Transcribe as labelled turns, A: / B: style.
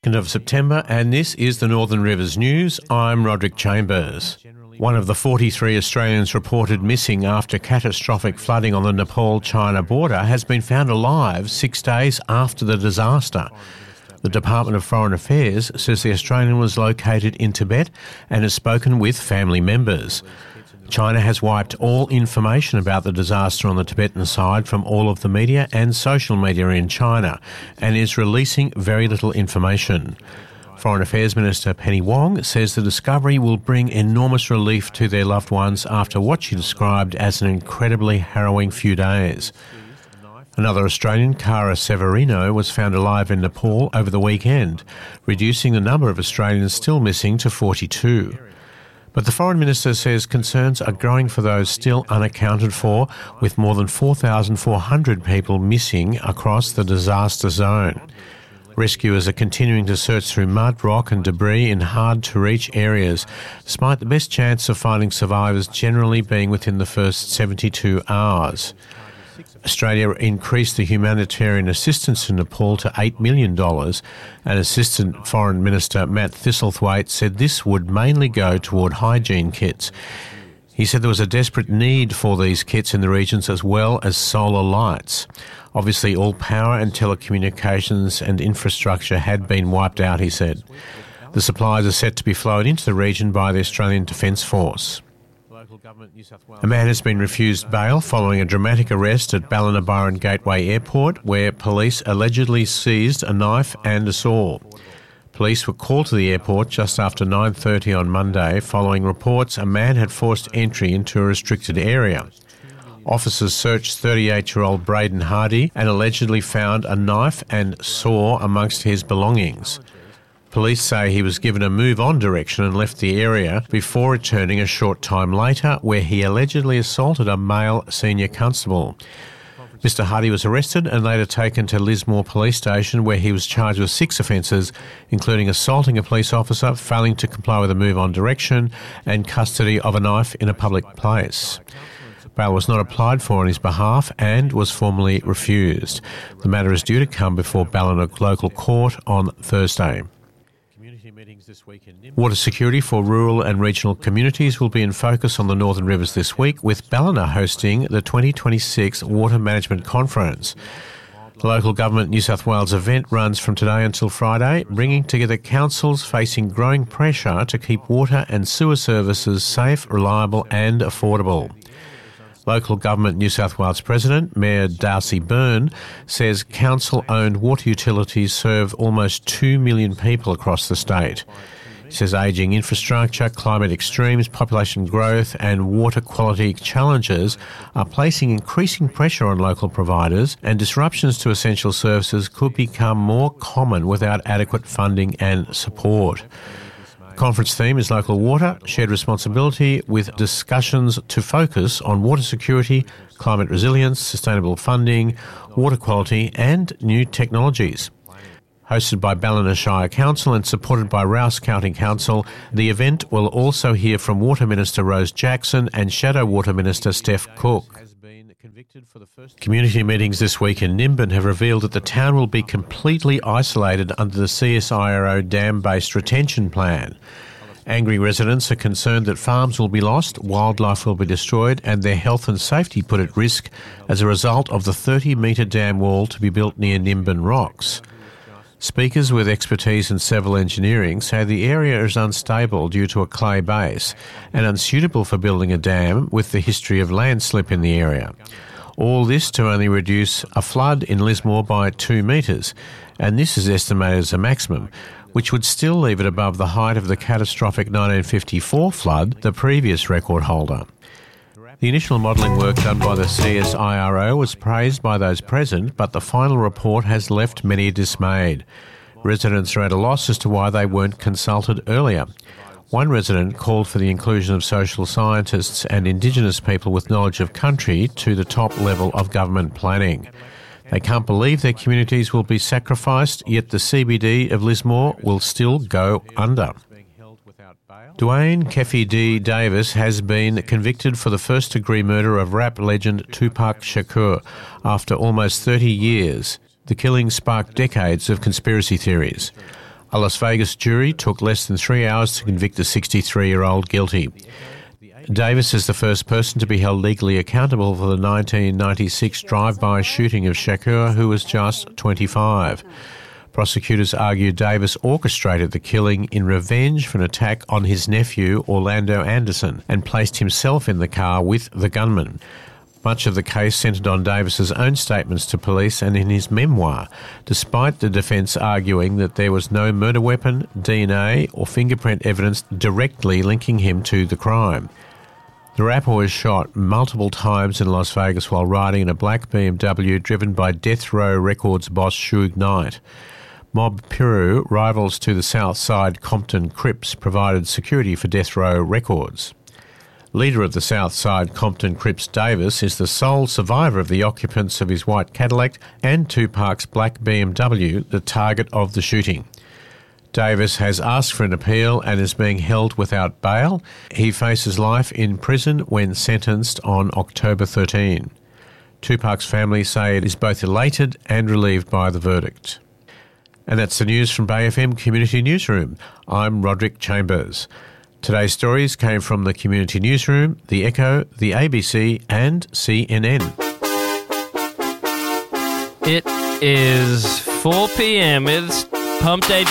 A: of September, and this is the Northern Rivers News. I'm Roderick Chambers. One of the 43 Australians reported missing after catastrophic flooding on the Nepal-China border has been found alive 6 days after the disaster. The Department of Foreign Affairs says the Australian was located in Tibet and has spoken with family members. China has wiped all information about the disaster on the Tibetan side from all of the media and social media in China and is releasing very little information. Foreign Affairs Minister Penny Wong says the discovery will bring enormous relief to their loved ones after what she described as an incredibly harrowing few days. Another Australian, Cara Severino, was found alive in Nepal over the weekend, reducing the number of Australians still missing to 42. But the Foreign Minister says concerns are growing for those still unaccounted for, with more than 4,400 people missing across the disaster zone. Rescuers are continuing to search through mud, rock and debris in hard-to-reach areas, despite the best chance of finding survivors generally being within the first 72 hours. Australia increased the humanitarian assistance to Nepal to $8 million, and Assistant Foreign Minister Matt Thistlethwaite said this would mainly go toward hygiene kits. He said there was a desperate need for these kits in the regions as well as solar lights. Obviously, all power and telecommunications and infrastructure had been wiped out, he said. The supplies are set to be flowed into the region by the Australian Defence Force. A man has been refused bail following a dramatic arrest at Ballina Gateway Airport, where police allegedly seized a knife and a saw. Police were called to the airport just after 9:30 on Monday following reports a man had forced entry into a restricted area. Officers searched 38-year-old Braden Hardy and allegedly found a knife and saw amongst his belongings. Police say he was given a move-on direction and left the area before returning a short time later, where he allegedly assaulted a male senior constable. Mr Hardy was arrested and later taken to Lismore Police Station, where he was charged with 6 offences, including assaulting a police officer, failing to comply with a move-on direction, and custody of a knife in a public place. Bail was not applied for on his behalf and was formally refused. The matter is due to come before Ballina Local Court on Thursday. Water security for rural and regional communities will be in focus on the Northern Rivers this week, with Ballina hosting the 2026 Water Management Conference. The local government New South Wales event runs from today until Friday, bringing together councils facing growing pressure to keep water and sewer services safe, reliable and affordable. Local Government New South Wales President, Mayor Darcy Byrne, says council-owned water utilities serve almost 2 million people across the state. He says ageing infrastructure, climate extremes, population growth and water quality challenges are placing increasing pressure on local providers, and disruptions to essential services could become more common without adequate funding and support. Conference theme is Local Water, Shared Responsibility, with discussions to focus on water security, climate resilience, sustainable funding, water quality and new technologies. Hosted by Ballina Shire Council and supported by Rouse County Council, the event will also hear from Water Minister Rose Jackson and Shadow Water Minister Steph Cook. Community meetings this week in Nimbin have revealed that the town will be completely isolated under the CSIRO dam-based retention plan. Angry residents are concerned that farms will be lost, wildlife will be destroyed and their health and safety put at risk as a result of the 30-metre dam wall to be built near Nimbin Rocks. Speakers with expertise in civil engineering say the area is unstable due to a clay base and unsuitable for building a dam with the history of landslip in the area. All this to only reduce a flood in Lismore by 2 metres, and this is estimated as a maximum, which would still leave it above the height of the catastrophic 1954 flood, the previous record holder. The initial modelling work done by the CSIRO was praised by those present, but the final report has left many dismayed. Residents are at a loss as to why they weren't consulted earlier. One resident called for the inclusion of social scientists and Indigenous people with knowledge of country to the top level of government planning. They can't believe their communities will be sacrificed, yet the CBD of Lismore will still go under. Dwayne Kefi D. Davis has been convicted for the first-degree murder of rap legend Tupac Shakur after almost 30 years. The killing sparked decades of conspiracy theories. A Las Vegas jury took less than 3 hours to convict the 63-year-old guilty. Davis is the first person to be held legally accountable for the 1996 drive-by shooting of Shakur, who was just 25. Prosecutors argue Davis orchestrated the killing in revenge for an attack on his nephew, Orlando Anderson, and placed himself in the car with the gunman. Much of the case centred on Davis's own statements to police and in his memoir, despite the defence arguing that there was no murder weapon, DNA or fingerprint evidence directly linking him to the crime. The rapper was shot multiple times in Las Vegas while riding in a black BMW driven by Death Row Records boss Suge Knight. Mob Piru, rivals to the Southside Compton Crips, provided security for Death Row Records. Leader of the Southside Compton Crips, Davis, is the sole survivor of the occupants of his white Cadillac and Tupac's black BMW, the target of the shooting. Davis has asked for an appeal and is being held without bail. He faces life in prison when sentenced on October 13. Tupac's family say it is both elated and relieved by the verdict. And that's the news from Bay FM Community Newsroom. I'm Roderick Chambers. Today's stories came from the Community Newsroom, The Echo, the ABC and CNN.
B: It is 4 p.m. It's Pump Day